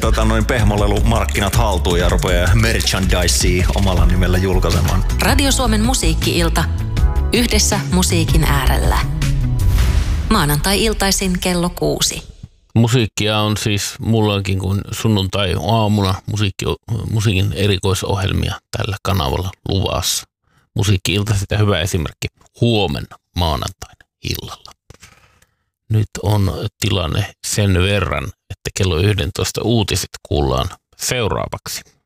pehmolelumarkkinat haltuun ja rupeaa merchandisea omalla nimellä julkaisemaan. Radio Suomen musiikki-ilta. Yhdessä musiikin äärellä. Maanantai-iltaisin kello 6. Musiikkia on siis mullakin kuin sunnuntai-aamuna musiikin erikoisohjelmia tällä kanavalla luvassa. Musiikki-ilta sitä hyvä esimerkki huomenna maanantaina illalla. Nyt on tilanne sen verran, että kello 11 uutiset kuullaan seuraavaksi.